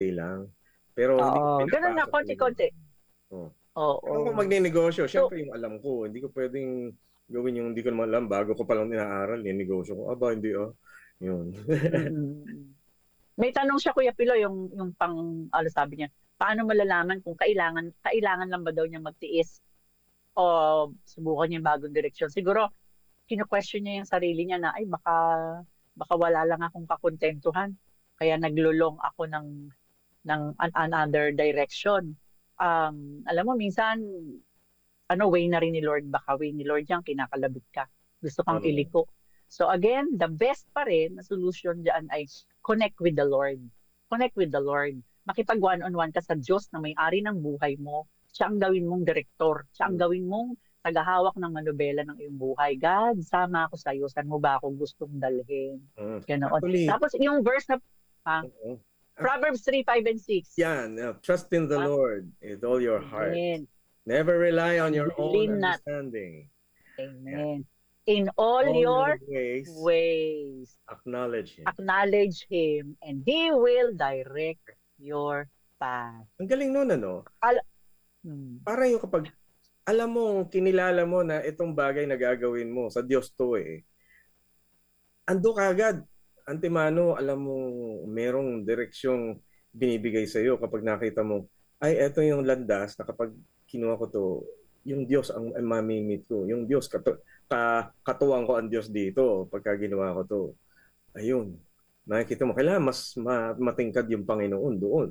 lang. Pero hindi ko Oo, ganun nga, pinapasok talaga. konti-konti. Oh. Ako kung Oo. magne-negosyo, So, syempre yung alam ko, hindi ko pwedeng gawin yung hindi ko naman alam bago ko pa lang inaaral, yung negosyo ko. Aba, hindi Yun. mm, mm. May tanong siya, Kuya Pilo, yung pang, ano sabi niya, paano malalaman kung kailangan lang ba daw niya magtiis o subukan niya yung bagong direksyon? Siguro, kino-question niya yung sarili niya na, ay, baka wala lang akong kakontentuhan. Kaya naglulong ako ng another direction. Alam mo, minsan, way na rin ni Lord, baka way ni Lord yan, kinakalabit ka. Gusto kang Oo. iliko. So again, the best pa rin na solution dyan ay connect with the Lord. Connect with the Lord. Makipag one-on-one ka sa Diyos na may-ari ng buhay mo. Siya ang gawin mong direktor. Siya ang Mm. gawin mong tagahawak ng manubela ng iyong buhay. God, sama ako sa iyo. Saan mo ba ako gustong dalhin? Mm. Ganoon. Actually, Tapos yung verse na, ha? oo. Proverbs 3, 5, and 6. Yan, trust in the Diba? Lord with all your heart. Amen. Never rely on your own Lean not. understanding. Yan. Amen. In all All your your ways, ways, acknowledge Him. acknowledge Him, and He will direct your path. Ang galing nun, Al- hmm. Parang yung kapag alam mo, kinilala mo na itong bagay na gagawin mo, sa Diyos to ando ka agad. Antemano, alam mo, merong direksyong binibigay sa iyo kapag nakita mo, ay, eto yung landas na kapag kinuha ko to, yung Diyos ang mamimit ko. Yung Diyos, katuwang ko ang Diyos dito pagka ginawa ko to. Ayun. Nakikita mo, kailangan mas matingkad yung Panginoon doon.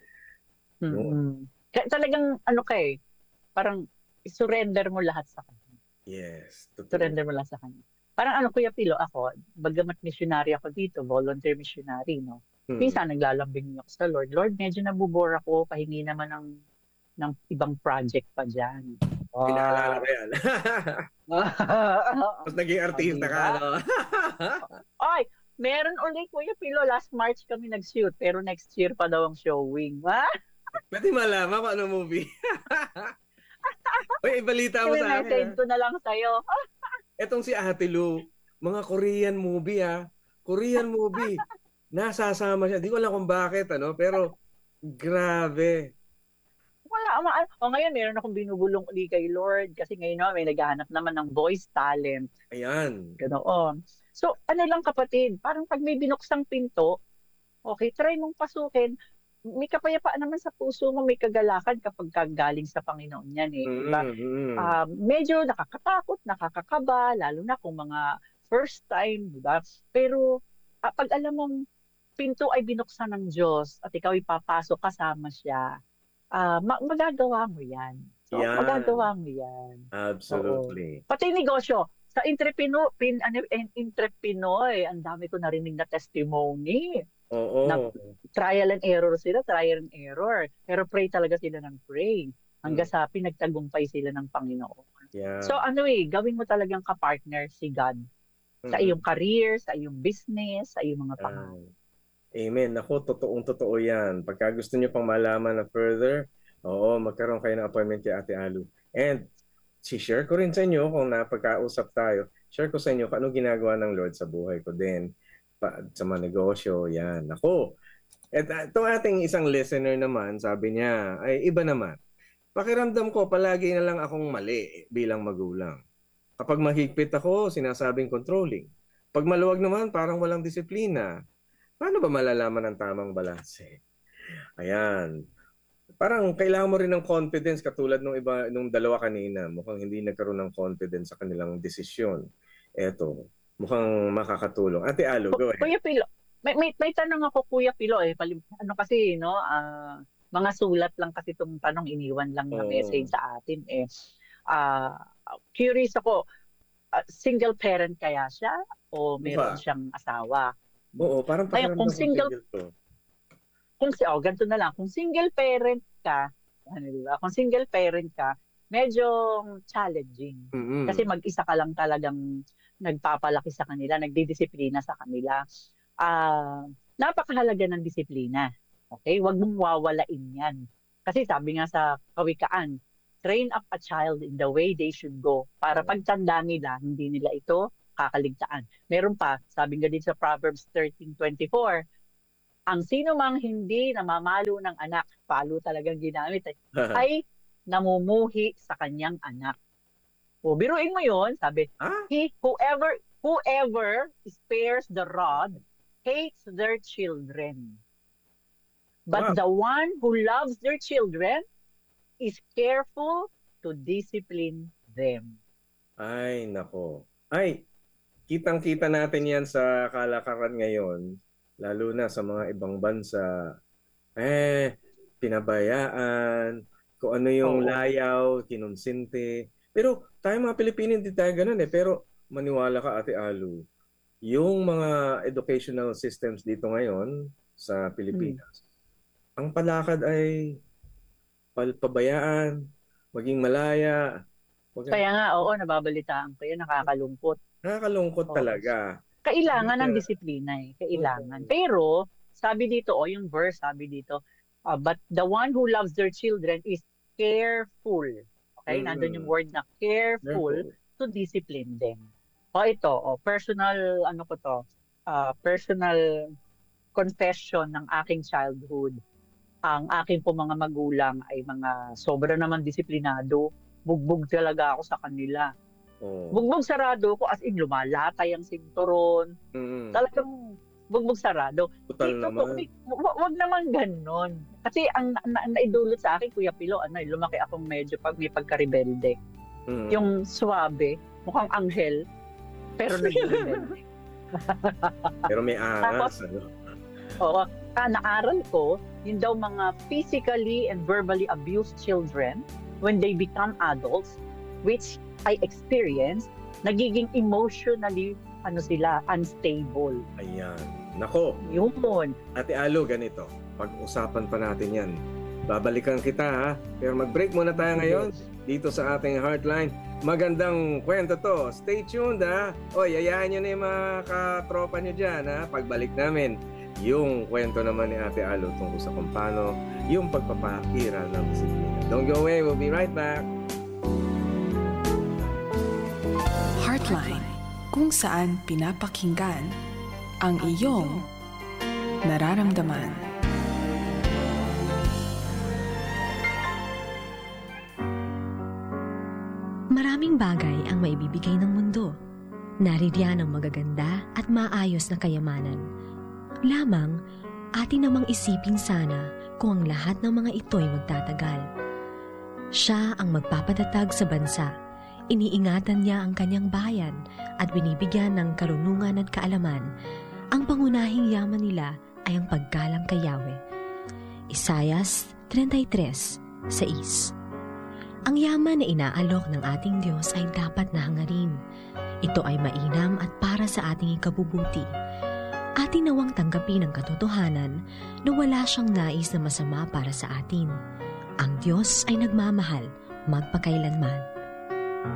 Yun. Talagang ano parang surrender mo lahat sa Kanya. Yes, totoo. Surrender mo lahat sa Kanya. Parang Kuya Pilo, ako, bagamat missionary ako dito, volunteer missionary, no? Hmm. Minsan naglalambing ako sa Lord. Lord, medyo nabubore ako, pahingi naman ng ibang project pa dyan. Pinaalala ko Wow. yan. Tapos naging O, artista ka, diba? Ay, meron ulit, Kuya Pilo. Last March kami nag-shoot, pero next year pa daw ang showing. Ha? Pwede malaman kung ano movie. Uy, ibalita mo sa akin, ha? I-message ko na lang sa'yo. Etong si Ate Lu, mga Korean movie, ha? Korean movie. Nasasama siya. Di ko alam kung bakit, pero grabe. Ngayon meron akong binubulong uli kay Lord kasi ngayon may naghahanap naman ng voice talent. Ayan. Ganoon. So, ano lang kapatid, parang pag may binuksang pinto, okay, try mong pasukin. May kapayapaan naman sa puso mo, may kagalakan kapag galing sa Panginoon yan di ba? Mm, mm. Medyo nakakatakot, nakakakaba, lalo na kung mga first time, di ba? Pero pag alam mong pinto ay binuksan ng Diyos at ikaw ipapasok kasama siya, magagawa mo yan. So, magagawa Yan. mo yan. Oo. Absolutely. Pati negosyo. Sa Entrepinoy, ang dami ko narinig na testimony na Oo. trial and error sila, trial and error. Pero pray talaga sila ng pray. Hanggang Mm. sa pinagtagumpay sila ng Panginoon. So Yeah. gawin mo talagang kapartner si God sa iyong Mm-mm. career, sa iyong business, sa iyong mga pangarap. Amen. Ako, totoong-totoo yan. Pagka gusto nyo pang malaman na further, oo, magkaroon kayo ng appointment kay Ate Alu. And share ko rin sa inyo kung napagkausap tayo, share ko sa inyo kung ano ginagawa ng Lord sa buhay ko din. Sa mga negosyo, yan. Ako, itong ating isang listener naman, sabi niya, ay iba naman. Pakiramdam ko, palagi na lang akong mali bilang magulang. Kapag mahigpit ako, sinasabing controlling. Pag maluwag naman, parang walang disiplina. Paano ba malalaman ang tamang balanse? Ayan. Parang kailangan mo rin ng confidence katulad nung iba nung dalawa kanina. Mukhang hindi nagkaroon ng confidence sa kanilang desisyon. Eto, mukhang makakatulong. Ate Alo, go ahead. Kuya Pilo, may tanong ako Kuya Pilo ano kasi no, mga sulat lang kasi itong tanong iniwan lang na Oo. message sa atin Ah, curious ako, single parent kaya siya o meron Mukha. siyang asawa? Oo, parang Ngayon, pakiramdam ko single to. ganito na lang, kung single parent ka, di ba? Kung single parent ka, medyo challenging. Kasi Mm-mm. mag-isa ka lang talagang nagpapalaki sa kanila, nagdidisiplina sa kanila. Napakahalaga ng disiplina. Okay? Huwag mong wawalain yan. Kasi sabi nga sa kawikaan, train up a child in the way they should go para pagtanda nila, hindi nila ito kakaligtaan. Meron pa, sabi nga din sa Proverbs 13:24, ang sino mang hindi namamalo ng anak, palo talagang ginamit ay namumuhi sa kanyang anak. O, biruin mo yun, sabi, Ah? whoever spares the rod hates their children. But Wow. the one who loves their children is careful to discipline them. Ay, nako. Ay, kitang-kita natin yan sa kalakaran ngayon, lalo na sa mga ibang bansa. Pinabayaan, kung ano yung Oo. layaw, kinonsinti. Pero tayo mga Pilipino, hindi tayo ganun eh. Pero maniwala ka, Ate Alu, yung mga educational systems dito ngayon sa Pilipinas, ang palakad ay pabayaan, maging malaya. Kaya nga, oo, nababalitaan ko yan, nakakalungkot. Nakakalungkot Oo. talaga. Kailangan ng disiplina eh. Kailangan. Pero, sabi dito, yung verse sabi dito, but the one who loves their children is careful. Okay? Nandun yung word na careful to discipline them. Ito, personal, personal confession ng aking childhood. Ang aking po mga magulang ay mga sobra naman disiplinado. Bugbog talaga ako sa kanila. Bugbog sarado ko as in lumalatay ang sinturon. Talagang bugbog sarado. Total naman. Wag naman ganon. Kasi ang naidulot sa akin, Kuya Pilo, lumaki akong medyo may pagka-rebelde. Yung suabe, mukhang anghel, pero nag-rebelde. Pero may angas. Oo. Naaral ko, yun daw mga physically and verbally abused children, when they become adults, which I experienced, nagiging emotionally unstable. Ayan. Nako. Yun. Ate Alu, ganito. Pag-usapan pa natin yan. Babalikan kita ha. Pero mag-break muna tayo ngayon dito sa ating Heartline. Magandang kwento to. Stay tuned ha. Yayain nyo na yung mga katropa nyo dyan ha. Pagbalik namin, yung kwento naman ni Ate Alu tungkol sa kung paano yung pagpapakira ng disiplina. Don't go away. We'll be right back. Heartline, kung saan pinapakinggan ang iyong nararamdaman. Maraming bagay ang maibibigay ng mundo. Naririyan ang magaganda at maayos na kayamanan. Lamang, atin namang isipin sana kung ang lahat ng mga ito'y magtatagal. Siya ang magpapatatag sa bansa. Iniingatan niya ang kanyang bayan at binibigyan ng karunungan at kaalaman. Ang pangunahing yaman nila ay ang paggalang kay Yahweh. Isaias 33:6. Ang yaman na inaalok ng ating Diyos ay dapat na hangarin. Ito ay mainam at para sa ating ikabubuti. Atin nawang tanggapin ang katotohanan na wala siyang nais na masama para sa atin. Ang Diyos ay nagmamahal magpakailanman.